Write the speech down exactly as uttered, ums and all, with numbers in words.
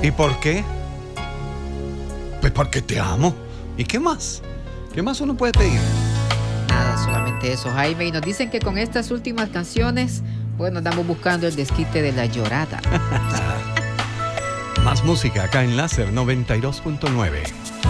¿Y por qué? Pues porque te amo. ¿Y qué más? ¿Qué más uno puede pedir? Nada, solamente eso, Jaime. Y nos dicen que con estas últimas canciones, bueno, andamos buscando el desquite de la llorada. Más música acá en Láser noventa y dos punto nueve.